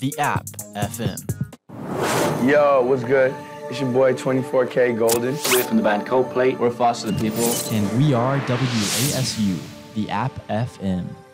the App FM. Yo, what's good? It's your boy 24K Golden. We're from the band Coldplay. We're Foster the People. And we are WASU, the App FM.